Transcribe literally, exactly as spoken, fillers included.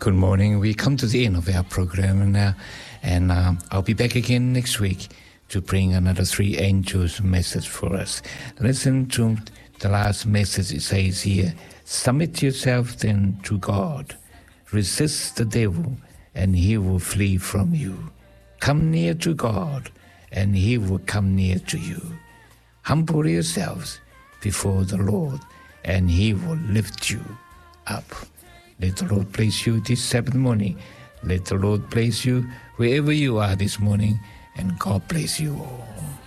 Good morning. We come to the end of our program now, and uh, I'll be back again next week to bring another three angels message for us. Listen to the last message. It says here, submit yourself then to God. Resist the devil, and he will flee from you. Come near to God, and he will come near to you. Humble yourselves before the Lord, and he will lift you up. Let the Lord bless you this Sabbath morning. Let the Lord bless you wherever you are this morning, and God bless you all.